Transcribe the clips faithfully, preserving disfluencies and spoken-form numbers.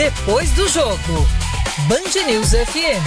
Depois do jogo, Band News F M.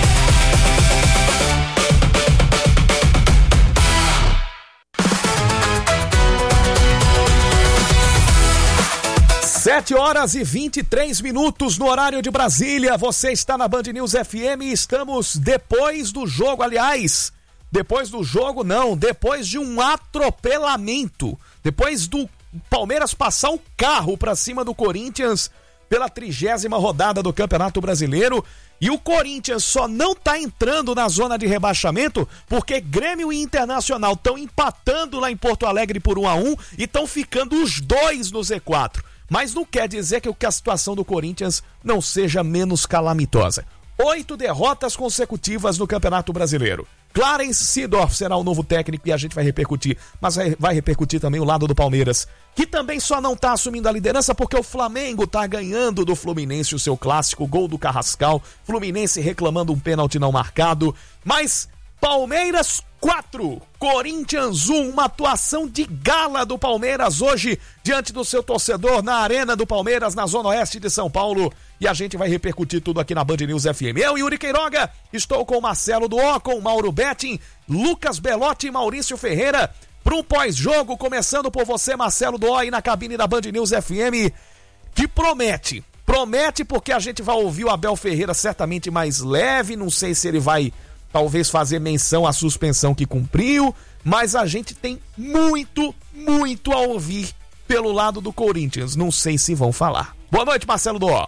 Sete horas e vinte e três minutos no horário de Brasília. Você está na Band News F M e estamos depois do jogo. Aliás, depois do jogo não, depois de um atropelamento. Depois do Palmeiras passar o carro para cima do Corinthians pela trigésima rodada do Campeonato Brasileiro. E o Corinthians só não tá entrando na zona de rebaixamento porque Grêmio e Internacional estão empatando lá em Porto Alegre por um a um e estão ficando os dois no Z quatro. Mas não quer dizer que a situação do Corinthians não seja menos calamitosa. Oito derrotas consecutivas no Campeonato Brasileiro. Clarence Seedorf será o novo técnico e a gente vai repercutir, mas vai repercutir também o lado do Palmeiras, que também só não tá assumindo a liderança porque o Flamengo tá ganhando do Fluminense o seu clássico, gol do Carrascal, Fluminense reclamando um pênalti não marcado, mas Palmeiras quatro, Corinthians um, uma atuação de gala do Palmeiras hoje diante do seu torcedor na Arena do Palmeiras, na Zona Oeste de São Paulo, e a gente vai repercutir tudo aqui na Band News F M. Eu, Yuri Queiroga, estou com o Marcelo Duó, com o Mauro Betting, Lucas Belotti e Maurício Ferreira, para um pós-jogo, começando por você, Marcelo Duó, aí na cabine da Band News F M, que promete, promete porque a gente vai ouvir o Abel Ferreira certamente mais leve, não sei se ele vai talvez fazer menção à suspensão que cumpriu, mas a gente tem muito, muito a ouvir pelo lado do Corinthians. Não sei se vão falar. Boa noite, Marcelo Duó.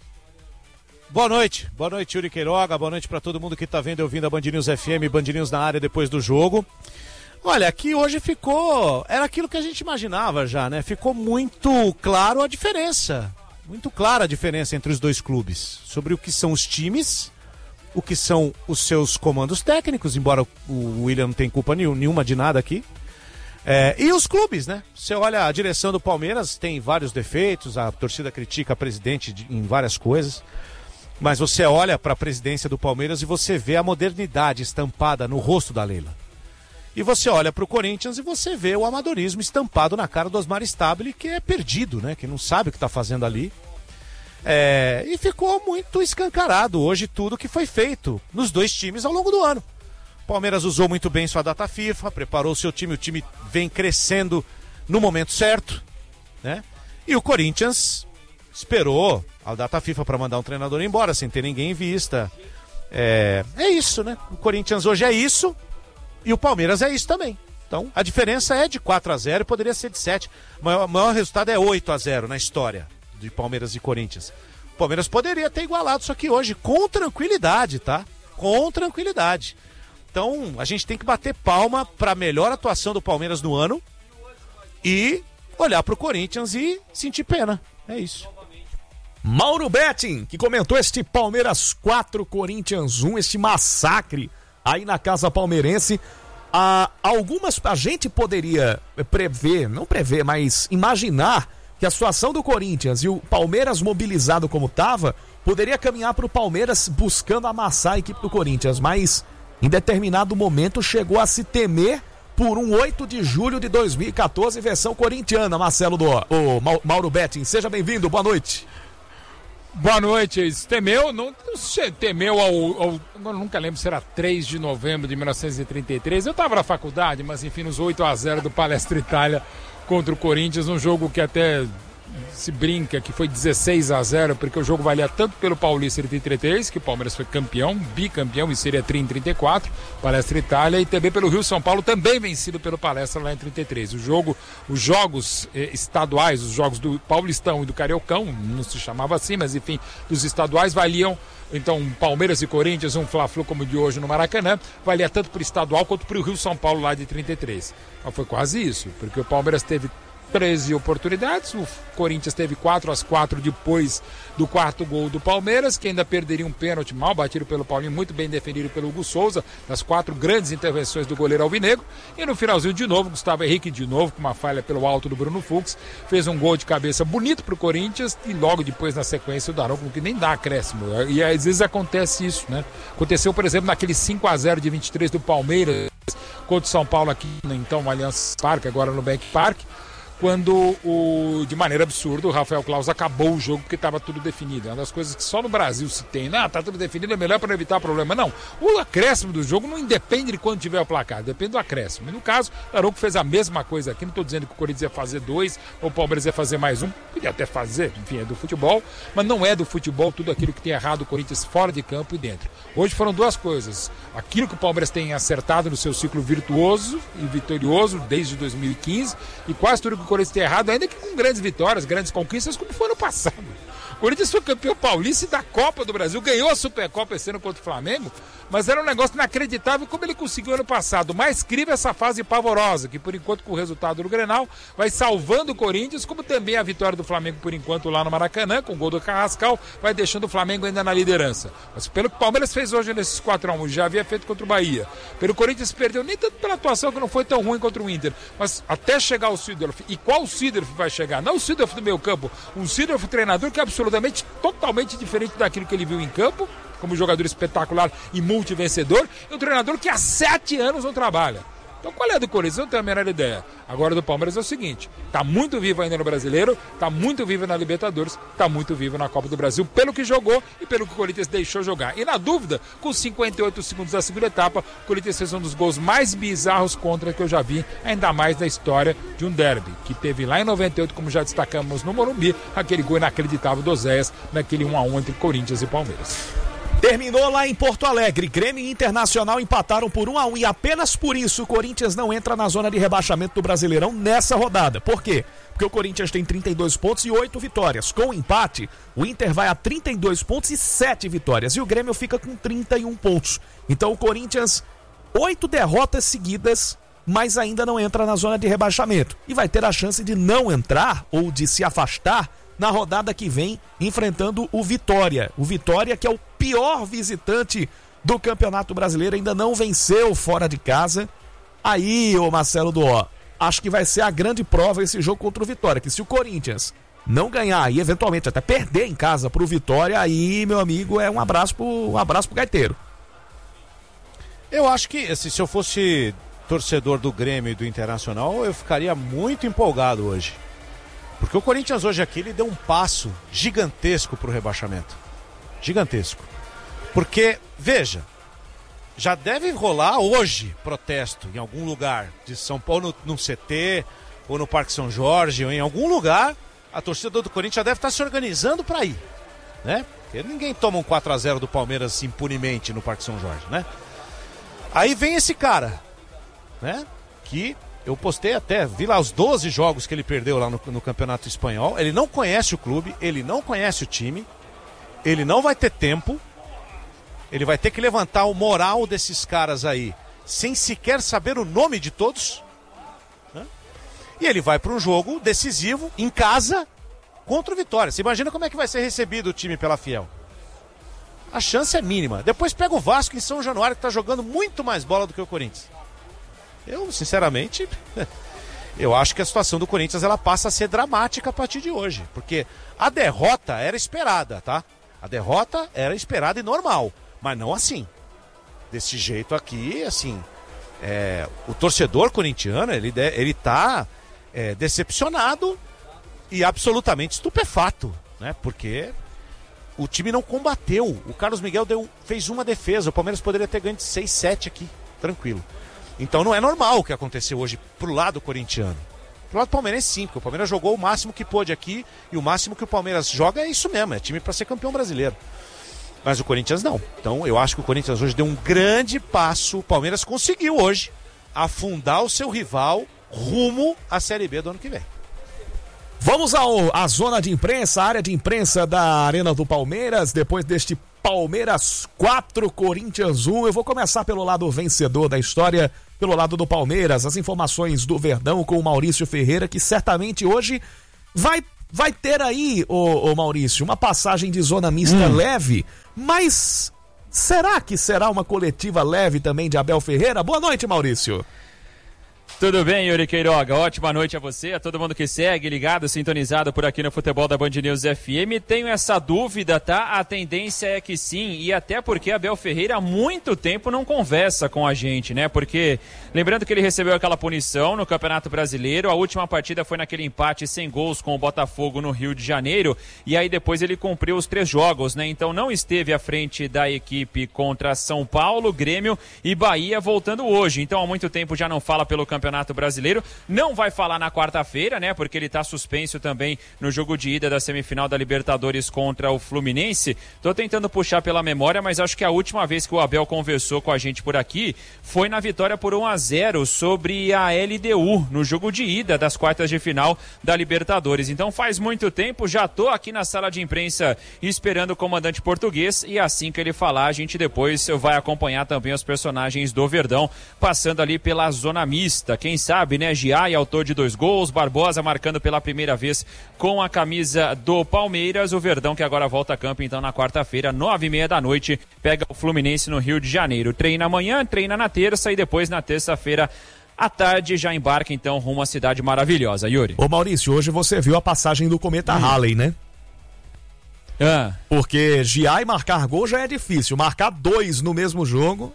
Boa noite, boa noite, Yuri Queiroga, boa noite para todo mundo que tá vendo e ouvindo a Band News F M, Band News na área depois do jogo. Olha, aqui hoje ficou, era aquilo que a gente imaginava já, né? Ficou muito claro a diferença, muito clara a diferença entre os dois clubes, sobre o que são os times, o que são os seus comandos técnicos, embora o William não tenha culpa nenhuma de nada aqui. É, e os clubes, né? Você olha, a direção do Palmeiras tem vários defeitos, a torcida critica a presidente de, em várias coisas, mas você olha para a presidência do Palmeiras e você vê a modernidade estampada no rosto da Leila. E você olha para o Corinthians e você vê o amadorismo estampado na cara do Osmar Stabile, que é perdido, né? Que não sabe o que está fazendo ali. É, e ficou muito escancarado hoje tudo que foi feito nos dois times ao longo do ano. O Palmeiras usou muito bem sua data FIFA, preparou seu time, o time vem crescendo no momento certo, né? E o Corinthians esperou a data FIFA para mandar um treinador embora, sem ter ninguém em vista. É, é isso, né? O Corinthians hoje é isso e o Palmeiras é isso também. Então, a diferença é de quatro a zero e poderia ser de sete. O maior, maior resultado é oito a zero na história de Palmeiras e Corinthians. O Palmeiras poderia ter igualado isso aqui hoje, com tranquilidade, tá? Com tranquilidade. Então, a gente tem que bater palma para a melhor atuação do Palmeiras no ano e olhar para o Corinthians e sentir pena. É isso. Mauro Betting, que comentou este Palmeiras quatro, Corinthians um, este massacre aí na casa palmeirense. Ah, algumas, a gente poderia prever, não prever, mas imaginar que a situação do Corinthians e o Palmeiras mobilizado como estava, poderia caminhar para o Palmeiras buscando amassar a equipe do Corinthians, mas em determinado momento chegou a se temer por um oito de julho de dois mil e quatorze, versão corintiana. Marcelo do o Mauro Betting, seja bem-vindo, boa noite. Boa noite, temeu, não, não temeu ao, ao, eu nunca lembro se era três de novembro de mil novecentos e trinta e três, eu estava na faculdade, mas enfim, nos oito a zero do Palestra Itália contra o Corinthians, um jogo que até se brinca que foi dezesseis a zero, porque o jogo valia tanto pelo Paulista de trinta e três, que o Palmeiras foi campeão, bicampeão, e seria tri em trinta e quatro, Palestra Itália, e também pelo Rio São Paulo, também vencido pelo Palestra lá em trinta e três. O jogo, os jogos eh, estaduais, os jogos do Paulistão e do Cariocão, não se chamava assim, mas enfim, dos estaduais valiam, então, Palmeiras e Corinthians, um Fla-Flu como o de hoje no Maracanã, valia tanto para o estadual quanto para o Rio São Paulo lá de trinta e três. Mas foi quase isso, porque o Palmeiras teve treze oportunidades, o Corinthians teve quatro às quatro depois do quarto gol do Palmeiras, que ainda perderia um pênalti mal batido pelo Paulinho, muito bem defendido pelo Hugo Souza, das quatro grandes intervenções do goleiro alvinegro, e no finalzinho de novo, Gustavo Henrique de novo, com uma falha pelo alto do Bruno Fux, fez um gol de cabeça bonito pro Corinthians, e logo depois na sequência o Daronco, que nem dá acréscimo, e às vezes acontece isso, né? Aconteceu, por exemplo, naquele cinco a zero de vinte e três do Palmeiras contra o São Paulo aqui, então, no Allianz Parque, agora no Bank Park, quando, o, de maneira absurda, o Rafael Claus acabou o jogo porque estava tudo definido. É uma das coisas que só no Brasil se tem. Não, tá tudo definido, é melhor para evitar problema. Não, o acréscimo do jogo não independe de quando tiver o placar, depende do acréscimo. E no caso, o Arouco fez a mesma coisa aqui. Não estou dizendo que o Corinthians ia fazer dois, ou o Palmeiras ia fazer mais um. Podia até fazer, enfim, é do futebol. Mas não é do futebol tudo aquilo que tem errado o Corinthians fora de campo e dentro. Hoje foram duas coisas. Aquilo que o Palmeiras tem acertado no seu ciclo virtuoso e vitorioso desde dois mil e quinze, e quase tudo que o Corinthians tem errado, ainda que com grandes vitórias, grandes conquistas, como foi no passado. O Corinthians foi campeão paulista da Copa do Brasil, ganhou a Supercopa esse ano contra o Flamengo, mas era um negócio inacreditável como ele conseguiu ano passado. O mais incrível é essa fase pavorosa, que por enquanto com o resultado do Grenal vai salvando o Corinthians, como também a vitória do Flamengo por enquanto lá no Maracanã, com o gol do Carrascal, vai deixando o Flamengo ainda na liderança. Mas pelo que o Palmeiras fez hoje nesses quatro a um, já havia feito contra o Bahia. Pelo Corinthians perdeu nem tanto pela atuação que não foi tão ruim contra o Inter, mas até chegar o Seedorf. E qual o Seedorf vai chegar? Não o Seedorf do meio campo, um Seedorf treinador que é absolutamente, totalmente diferente daquilo que ele viu em campo, como jogador espetacular e multivencedor, e um treinador que há sete anos não trabalha. Então qual é a do Corinthians? Eu não tenho a menor ideia. Agora do Palmeiras é o seguinte, tá muito vivo ainda no Brasileiro, tá muito vivo na Libertadores, tá muito vivo na Copa do Brasil, pelo que jogou e pelo que o Corinthians deixou jogar. E na dúvida, com cinquenta e oito segundos da segunda etapa, o Corinthians fez um dos gols mais bizarros contra que eu já vi, ainda mais na história de um derby, que teve lá em noventa e oito, como já destacamos no Morumbi, aquele gol inacreditável do Zéias, naquele um a um entre Corinthians e Palmeiras. Terminou lá em Porto Alegre, Grêmio e Internacional empataram por um a um e apenas por isso o Corinthians não entra na zona de rebaixamento do Brasileirão nessa rodada. Por quê? Porque o Corinthians tem trinta e dois pontos e oito vitórias. Com o empate, o Inter vai a trinta e dois pontos e sete vitórias e o Grêmio fica com trinta e um pontos. Então o Corinthians, oito derrotas seguidas, mas ainda não entra na zona de rebaixamento e vai ter a chance de não entrar ou de se afastar na rodada que vem, enfrentando o Vitória. O Vitória, que é o pior visitante do Campeonato Brasileiro, ainda não venceu fora de casa. Aí, ô Marcelo Duó, acho que vai ser a grande prova esse jogo contra o Vitória, que se o Corinthians não ganhar e eventualmente até perder em casa pro Vitória, aí, meu amigo, é um abraço pro, um abraço pro gaiteiro. Eu acho que, assim, se eu fosse torcedor do Grêmio e do Internacional, eu ficaria muito empolgado hoje. Porque o Corinthians hoje aqui, ele deu um passo gigantesco pro rebaixamento. Gigantesco. Porque, veja, já deve rolar hoje protesto em algum lugar de São Paulo, no, no C T, ou no Parque São Jorge, ou em algum lugar, a torcida do Corinthians já deve estar se organizando para ir, né? Porque ninguém toma um quatro a zero do Palmeiras impunemente no Parque São Jorge, né? Aí vem esse cara, né? Que... eu postei até, vi lá os doze jogos que ele perdeu lá no, no Campeonato Espanhol. Ele não conhece o clube, ele não conhece o time, ele não vai ter tempo, ele vai ter que levantar o moral desses caras aí, sem sequer saber o nome de todos, né? E ele vai para um jogo decisivo, em casa, contra o Vitória. Você imagina como é que vai ser recebido o time pela Fiel? A chance é mínima. Depois pega o Vasco em São Januário, que está jogando muito mais bola do que o Corinthians. Eu, sinceramente, eu acho que a situação do Corinthians ela passa a ser dramática a partir de hoje. Porque a derrota era esperada, tá? A derrota era esperada e normal, mas não assim. Desse jeito aqui, assim, é, o torcedor corintiano, ele, ele tá é, decepcionado e absolutamente estupefato, né? Porque o time não combateu. O Carlos Miguel deu, fez uma defesa, o Palmeiras poderia ter ganho de seis, sete aqui, tranquilo. Então não é normal o que aconteceu hoje pro lado corintiano. Pro lado palmeirense sim, porque o Palmeiras jogou o máximo que pôde aqui e o máximo que o Palmeiras joga é isso mesmo, é time para ser campeão brasileiro. Mas o Corinthians não. Então eu acho que o Corinthians hoje deu um grande passo. O Palmeiras conseguiu hoje afundar o seu rival rumo à Série B do ano que vem. Vamos ao, à zona de imprensa, a área de imprensa da Arena do Palmeiras, depois deste Palmeiras quatro, Corinthians um. Eu vou começar pelo lado vencedor da história, pelo lado do Palmeiras, as informações do Verdão com o Maurício Ferreira, que certamente hoje vai, vai ter aí, ô, ô Maurício, uma passagem de zona mista hum. leve, mas será que será uma coletiva leve também de Abel Ferreira? Boa noite, Maurício. Tudo bem, Yuri Queiroga? Ótima noite a você, a todo mundo que segue, ligado, sintonizado por aqui no Futebol da Band News F M. Tenho essa dúvida, tá? A tendência é que sim, e até porque Abel Ferreira há muito tempo não conversa com a gente, né? Porque, lembrando que ele recebeu aquela punição no Campeonato Brasileiro, a última partida foi naquele empate sem gols com o Botafogo no Rio de Janeiro, e aí depois ele cumpriu os três jogos, né? Então não esteve à frente da equipe contra São Paulo, Grêmio e Bahia, voltando hoje. Então há muito tempo já não fala pelo Campeonato Campeonato Brasileiro, não vai falar na quarta-feira, né, porque ele está suspenso também no jogo de ida da semifinal da Libertadores contra o Fluminense. Tô tentando puxar pela memória, mas acho que a última vez que o Abel conversou com a gente por aqui foi na vitória por um a zero sobre a L D U, no jogo de ida das quartas de final da Libertadores. Então faz muito tempo, já tô aqui na sala de imprensa esperando o comandante português, e assim que ele falar, a gente depois vai acompanhar também os personagens do Verdão, passando ali pela zona mista. Quem sabe, né? Giai, autor de dois gols, Barbosa marcando pela primeira vez com a camisa do Palmeiras. O Verdão que agora volta a campo, então, na quarta-feira, nove e meia da noite, pega o Fluminense no Rio de Janeiro. Treina amanhã, treina na terça e depois na terça-feira à tarde já embarca, então, rumo à cidade maravilhosa. Yuri. Ô Maurício, hoje você viu a passagem do Cometa hum. Halley, né? Ah. Porque Giai marcar gol já é difícil, marcar dois no mesmo jogo...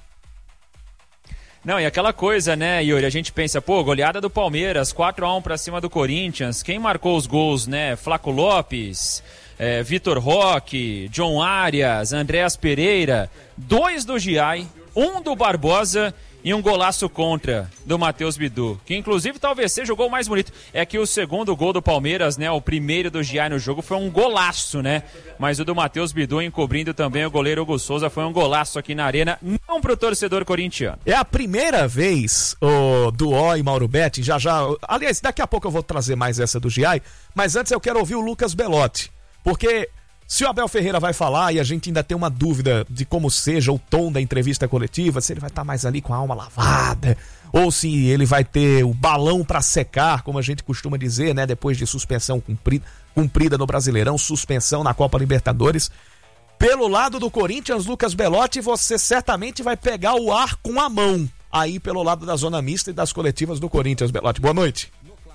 Não, e aquela coisa, né, Yuri, a gente pensa, pô, goleada do Palmeiras, quatro a um pra cima do Corinthians, quem marcou os gols, né, Flaco Lopes, é, Vitor Roque, John Arias, Andréas Pereira, dois do Giai, um do Barbosa e um golaço contra do Matheus Bidu, que inclusive talvez seja o gol mais bonito. É que o segundo gol do Palmeiras, né, o primeiro do Giai no jogo, foi um golaço, né, mas o do Matheus Bidu encobrindo também o goleiro Hugo Souza foi um golaço aqui na arena, não pro torcedor corintiano. É a primeira vez o do O e Mauro Betting, já já, aliás, daqui a pouco eu vou trazer mais essa do Giai, mas antes eu quero ouvir o Lucas Belotti, porque se o Abel Ferreira vai falar e a gente ainda tem uma dúvida de como seja o tom da entrevista coletiva, se ele vai estar mais ali com a alma lavada, ou se ele vai ter o balão para secar, como a gente costuma dizer, né, depois de suspensão cumprida, cumprida no Brasileirão, suspensão na Copa Libertadores. Pelo lado do Corinthians, Lucas Belotti, você certamente vai pegar o ar com a mão, aí pelo lado da zona mista e das coletivas do Corinthians. Belotti, boa noite.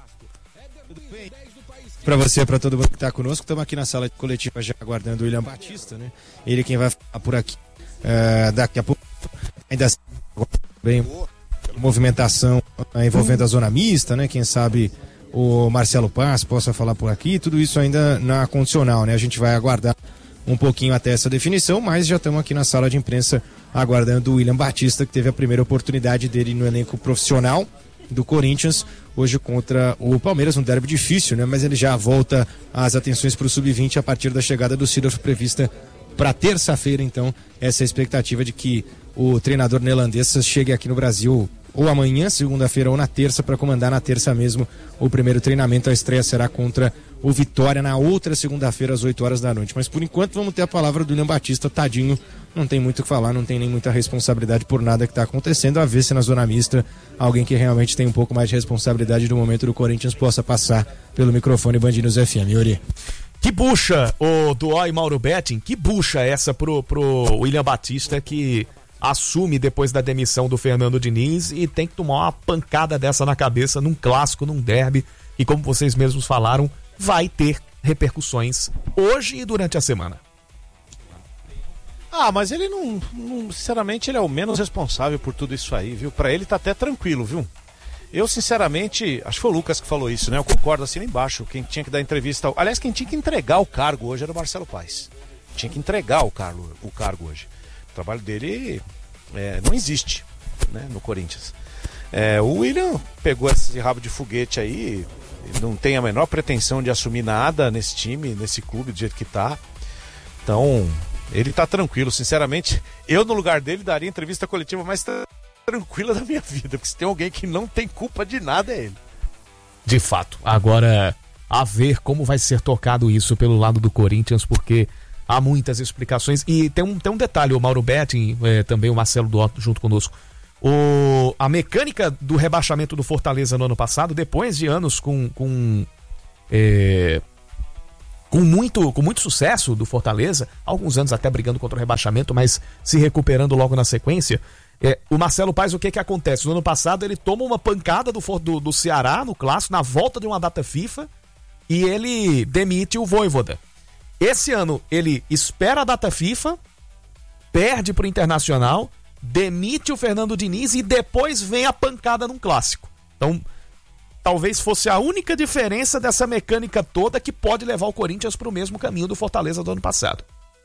Para você e para todo mundo que está conosco, estamos aqui na sala coletiva já aguardando o William Batista, né? Ele quem vai falar por aqui uh, daqui a pouco. Ainda bem, movimentação envolvendo a zona mista, né? Quem sabe o Marcelo Paz possa falar por aqui, tudo isso ainda na condicional, né? A gente vai aguardar um pouquinho até essa definição, mas já estamos aqui na sala de imprensa aguardando o William Batista, que teve a primeira oportunidade dele no elenco profissional do Corinthians, hoje contra o Palmeiras, um derby difícil, né? Mas ele já volta às atenções para o sub vinte a partir da chegada do Seedorf prevista para terça-feira, então essa é a expectativa de que o treinador neerlandês chegue aqui no Brasil ou amanhã, segunda-feira, ou na terça, para comandar na terça mesmo o primeiro treinamento. A estreia será contra o Vitória na outra segunda-feira às oito horas da noite. Mas por enquanto vamos ter a palavra do William Batista, tadinho, não tem muito o que falar, não tem nem muita responsabilidade por nada que está acontecendo, a ver se na zona mista alguém que realmente tem um pouco mais de responsabilidade no momento do Corinthians possa passar pelo microfone Band News F M. Yuri. Que bucha, o Duó e Mauro Betting, que bucha essa pro, pro William Batista, que assume depois da demissão do Fernando Diniz e tem que tomar uma pancada dessa na cabeça num clássico, num derby, e como vocês mesmos falaram, vai ter repercussões hoje e durante a semana. Ah, mas ele não, não, sinceramente, ele é o menos responsável por tudo isso aí, viu? Pra ele tá até tranquilo, viu? Eu, sinceramente, acho que foi o Lucas que falou isso, né? Eu concordo, assim, lá embaixo, quem tinha que dar entrevista, aliás, quem tinha que entregar o cargo hoje era o Marcelo Paes. Tinha que entregar o cargo, o cargo hoje. O trabalho dele é, não existe, né, no Corinthians. É, o William pegou esse rabo de foguete aí, não tem a menor pretensão de assumir nada nesse time, nesse clube, do jeito que tá. Então, ele tá tranquilo, sinceramente. Eu, no lugar dele, daria a entrevista coletiva mais tra- tranquila da minha vida, porque se tem alguém que não tem culpa de nada, é ele. De fato. Agora, a ver como vai ser tocado isso pelo lado do Corinthians, porque há muitas explicações. E tem um, tem um detalhe, o Mauro Betting, é, também o Marcelo Duotto junto conosco. O, a mecânica do rebaixamento do Fortaleza no ano passado, depois de anos com, com, é, com muito, com muito sucesso do Fortaleza, há alguns anos até brigando contra o rebaixamento, mas se recuperando logo na sequência. É, o Marcelo Paes, o que que acontece? No ano passado ele toma uma pancada do, do, do Ceará no clássico, na volta de uma data FIFA, e ele demite o Vojvoda. Esse ano ele espera a data FIFA, perde pro Internacional, demite o Fernando Diniz e depois vem a pancada num clássico. Então, talvez fosse a única diferença dessa mecânica toda que pode levar o Corinthians para o mesmo caminho do Fortaleza do ano passado.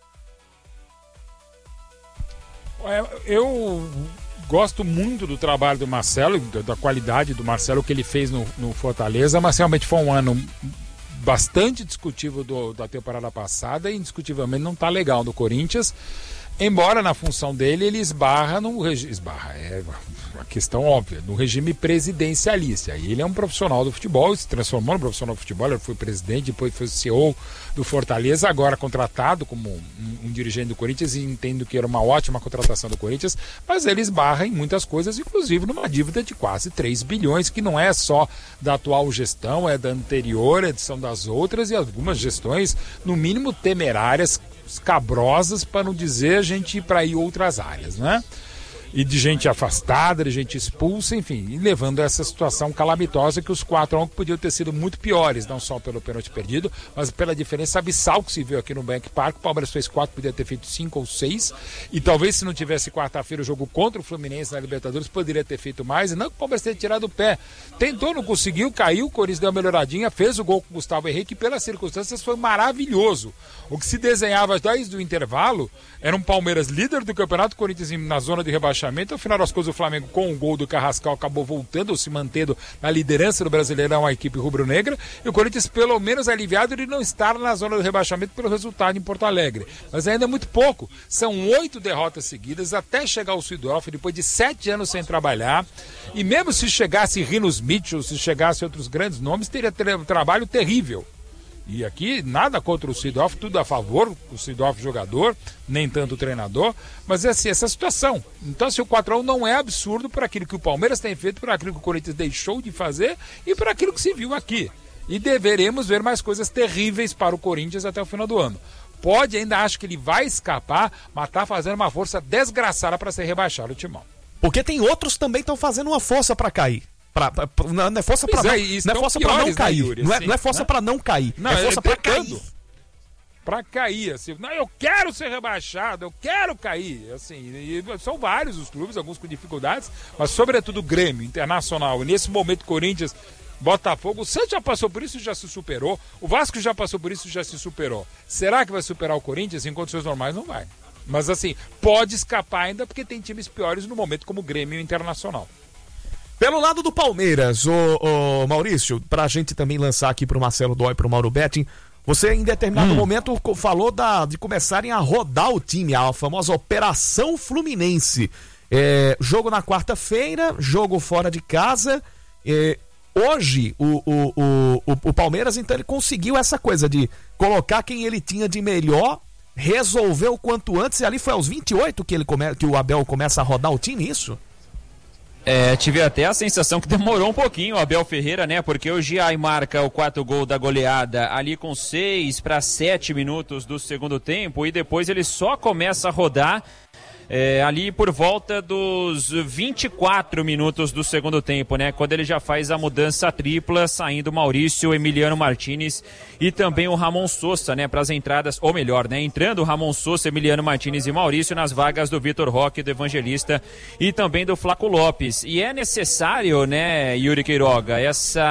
Eu gosto muito do trabalho do Marcelo, da qualidade do Marcelo que ele fez no, no Fortaleza, mas realmente foi um ano bastante discutível do, da temporada passada e indiscutivelmente não está legal do Corinthians. Embora na função dele ele esbarra no regime, esbarra, é uma questão óbvia, no regime presidencialista. E ele é um profissional do futebol, se transformou no profissional do futebol, ele foi presidente, depois foi C E O do Fortaleza, agora contratado como um, um dirigente do Corinthians, e entendo que era uma ótima contratação do Corinthians, mas ele esbarra em muitas coisas, inclusive numa dívida de quase três bilhões, que não é só da atual gestão, é da anterior, é são das outras, e algumas gestões, no mínimo temerárias, escabrosas, para não dizer a gente ir para ir outras áreas, né? E de gente afastada, de gente expulsa, enfim, e levando a essa situação calamitosa que os quatro a um podiam ter sido muito piores, não só pelo pênalti perdido, mas pela diferença abissal que se viu aqui no Bank Park. O Palmeiras fez quatro, podia ter feito cinco ou seis, e talvez se não tivesse quarta-feira o jogo contra o Fluminense na Libertadores, poderia ter feito mais, e não que o Palmeiras tenha tirado o pé. Tentou, não conseguiu, caiu, o Corinthians deu uma melhoradinha, fez o gol com o Gustavo Henrique, e pelas circunstâncias foi maravilhoso. O que se desenhava desde o intervalo era um Palmeiras líder do campeonato, Corinthians na zona de rebaixamento. Ao final das coisas, o Flamengo, com o gol do Carrascal, acabou voltando ou se mantendo na liderança do Brasileirão, a equipe rubro-negra, e o Corinthians pelo menos aliviado de não estar na zona do rebaixamento pelo resultado em Porto Alegre. Mas ainda é muito pouco, são oito derrotas seguidas até chegar ao Seedorf, depois de sete anos sem trabalhar, e mesmo se chegasse Rinus Mitchell, se chegasse outros grandes nomes, teria um trabalho terrível. E aqui, nada contra o Seedorf, tudo a favor, o Seedorf jogador, nem tanto o treinador, mas é assim, essa situação. Então, assim, o quatro a um não é absurdo por aquilo que o Palmeiras tem feito, por aquilo que o Corinthians deixou de fazer e por aquilo que se viu aqui. E deveremos ver mais coisas terríveis para o Corinthians até o final do ano. Pode, ainda acho que ele vai escapar, mas está fazendo uma força desgraçada para ser rebaixado o Timão. Porque tem outros também que estão fazendo uma força para cair. Pra, pra, não é força para não, é, não, é força pra não cair. Né, Yuri, não, é, assim, não é força né? para não cair. Não, é força para cair. Para cair, assim. Não, eu quero ser rebaixado, eu quero cair. Assim, e são vários os clubes, alguns com dificuldades, mas sobretudo o Grêmio, Internacional. E nesse momento, Corinthians, Botafogo, o Santos já passou por isso e já se superou. O Vasco já passou por isso e já se superou. Será que vai superar o Corinthians? Em condições normais, não vai. Mas assim, pode escapar ainda porque tem times piores no momento, como o Grêmio e o Internacional. Pelo lado do Palmeiras, ô, ô Maurício, pra gente também lançar aqui pro Marcelo Dói e pro Mauro Betting, você em determinado hum. momento falou da, de começarem a rodar o time, a famosa Operação Fluminense. É, jogo na quarta-feira, jogo fora de casa. É, hoje, o, o, o, o, o Palmeiras, então, ele conseguiu essa coisa de colocar quem ele tinha de melhor, resolveu o quanto antes, e ali foi aos vinte e oito que, ele come, que o Abel começa a rodar o time, isso? É, tive até a sensação que demorou um pouquinho o Abel Ferreira, né? Porque o Giai marca o quarto gol da goleada ali com seis para sete minutos do segundo tempo e depois ele só começa a rodar É, ali por volta dos vinte e quatro minutos do segundo tempo, né? Quando ele já faz a mudança tripla, saindo Maurício, Emiliano Martinez e também o Ramon Sosa, né? Para as entradas, ou melhor, né? Entrando o Ramon Sosa, Emiliano Martinez e Maurício nas vagas do Vitor Roque, do Evangelista e também do Flaco Lopes. E é necessário, né, Yuri Queiroga,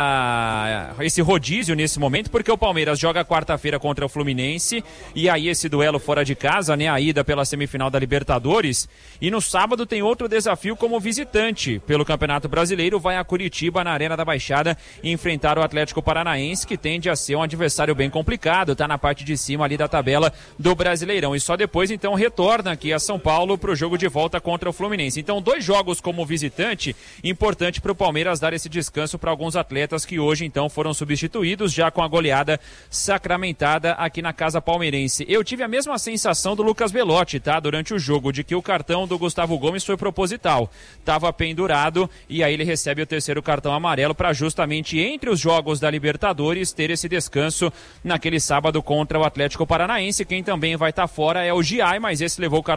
essa, esse rodízio nesse momento, porque o Palmeiras joga quarta-feira contra o Fluminense e aí esse duelo fora de casa, né? A ida pela semifinal da Libertadores. E no sábado tem outro desafio como visitante pelo Campeonato Brasileiro, vai a Curitiba na Arena da Baixada e enfrentar o Atlético Paranaense, que tende a ser um adversário bem complicado, tá na parte de cima ali da tabela do Brasileirão, e só depois então retorna aqui a São Paulo pro jogo de volta contra o Fluminense. Então dois jogos como visitante, importante pro Palmeiras dar esse descanso para alguns atletas que hoje então foram substituídos já com a goleada sacramentada aqui na casa palmeirense. Eu tive a mesma sensação do Lucas Belotti, tá, durante o jogo, de que o o cartão do Gustavo Gomes foi proposital. Estava pendurado e aí ele recebe o terceiro cartão amarelo para justamente entre os jogos da Libertadores ter esse descanso naquele sábado contra o Atlético Paranaense. Quem também vai estar fora é o Giai, mas esse levou o cartão